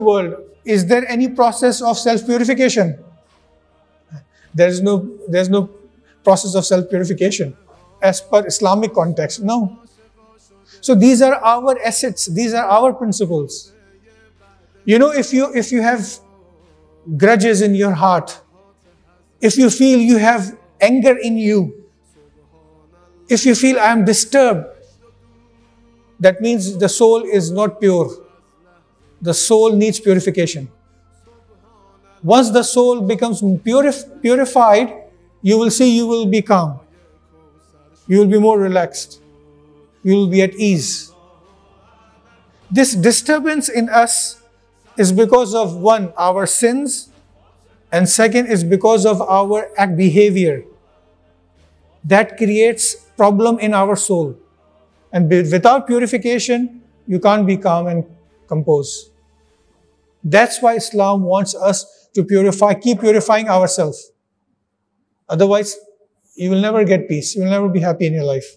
world, is there any process of self-purification? There's no process of self-purification as per Islamic context. No. So these are our assets. These are our principles. You know, if you have grudges in your heart, if you feel you have anger in you, if you feel I am disturbed, that means the soul is not pure. The soul needs purification. Once the soul becomes purified, you will see you will be calm. You will be more relaxed. You will be at ease. This disturbance in us is because of, one, our sins, and second is because of our behavior. That creates problem in our soul. And without purification, you can't be calm and composed. That's why Islam wants us to purify, keep purifying ourselves. Otherwise, you will never get peace. You will never be happy in your life.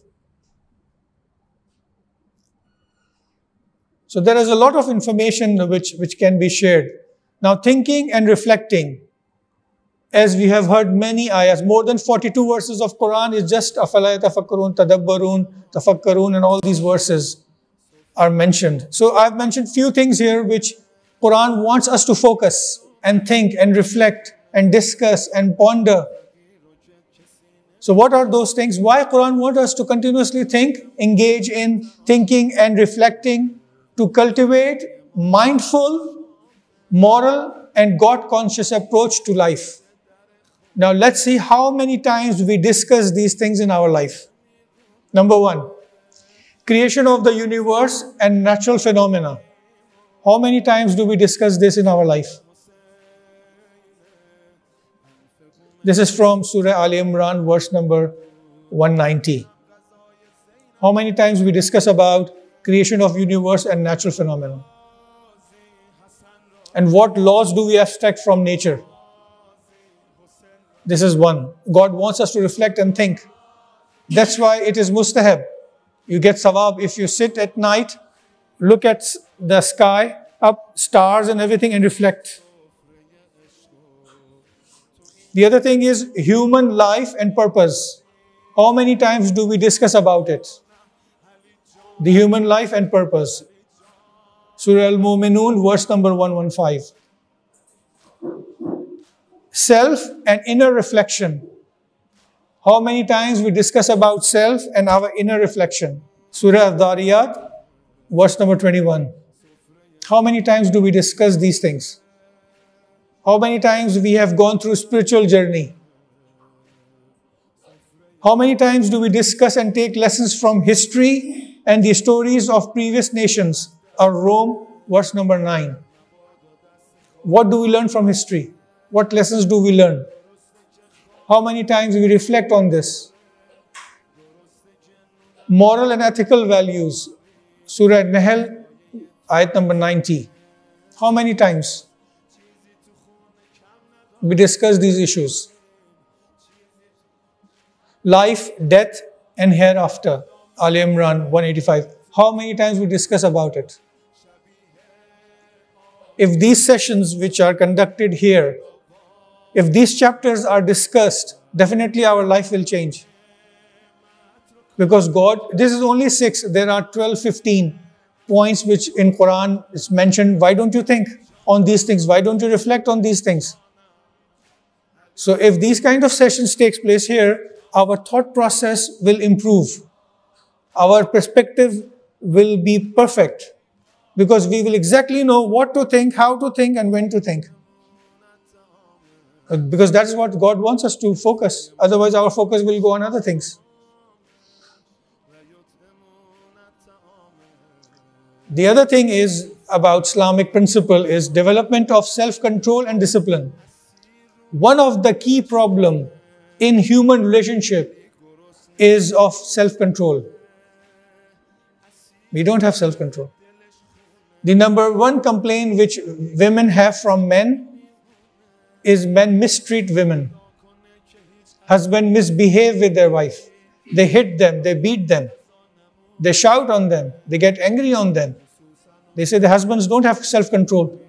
So there is a lot of information which can be shared. Now, thinking and reflecting. As we have heard many ayahs, more than 42 verses of Quran is just afala yatafakkarun, tadabbarun, tafakkarun, and all these verses are mentioned. So I've mentioned few things here which Quran wants us to focus and think and reflect and discuss and ponder. So what are those things? Why Quran wants us to continuously think, engage in thinking and reflecting, to cultivate mindful, moral, and God-conscious approach to life. Now let's see how many times we discuss these things in our life. Number one, creation of the universe and natural phenomena. How many times do we discuss this in our life? This is from Surah Al Imran, verse number 190. How many times we discuss about creation of universe and natural phenomena? And what laws do we abstract from nature? This is one. God wants us to reflect and think. That's why it is mustahab. You get sawab if you sit at night, look at the sky, up, stars and everything, and reflect. The other thing is human life and purpose. How many times do we discuss about it? The human life and purpose. Surah Al-Mu'minun, verse number 115. Self and inner reflection. How many times we discuss about self and our inner reflection? Surah Al-Dhariyat, verse number 21. How many times do we discuss these things? How many times we have gone through spiritual journey? How many times do we discuss and take lessons from history and the stories of previous nations? Rome, verse number 9. What do we learn from history? What lessons do we learn? How many times we reflect on this? Moral and ethical values. Surah Nahl, ayat number 90. How many times we discuss these issues? Life, death, and hereafter. Al Imran 185. How many times we discuss about it? If these sessions which are conducted here, if these chapters are discussed, definitely our life will change. Because God, this is only 6, there are 12, 15 points which in Quran is mentioned. Why don't you think on these things? Why don't you reflect on these things? So if these kind of sessions takes place here, our thought process will improve. Our perspective will be perfect. Because we will exactly know what to think, how to think, and when to think. Because that is what God wants us to focus. Otherwise, our focus will go on other things. The other thing is about Islamic principle is development of self-control and discipline. One of the key problem in human relationship is of self-control. We don't have self-control. The number one complaint which women have from men is men mistreat women. Husband misbehave with their wife. They hit them, they beat them. They shout on them, they get angry on them. They say the husbands don't have self-control.